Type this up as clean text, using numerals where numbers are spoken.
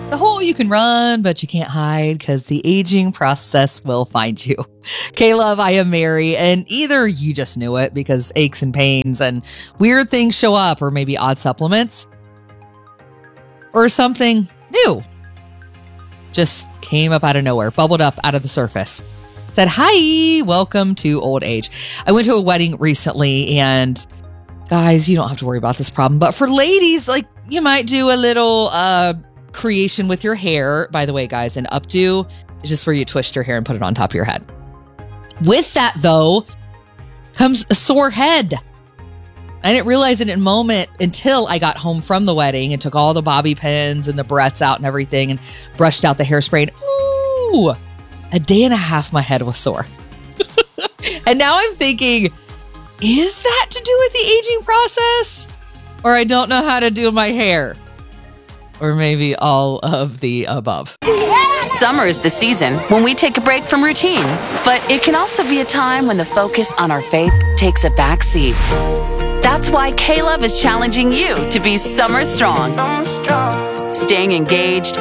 The whole you can run, but you can't hide because the aging process will find you. K-Love, I am Mary, and either you just knew it because aches and pains and weird things show up, or maybe odd supplements, or something new just came up out of nowhere, bubbled up out of the surface. Said, hi, welcome to old age. I went to a wedding recently, and guys, you don't have to worry about this problem, but for ladies, like, you might do a little creation with your hair. By the way, guys, an updo is just where you twist your hair and put it on top of your head. With that, though, comes a sore head. I didn't realize it in a moment until I got home from the wedding and took all the bobby pins and the barrettes out and everything and brushed out the hairspray. And ooh, a day and a half my head was sore. And now I'm thinking, is that to do with the aging process? Or I don't know how to do my hair? Or maybe all of the above. Summer is the season when we take a break from routine, but it can also be a time when the focus on our faith takes a back seat. That's why K-Love is challenging you to be summer strong. Staying engaged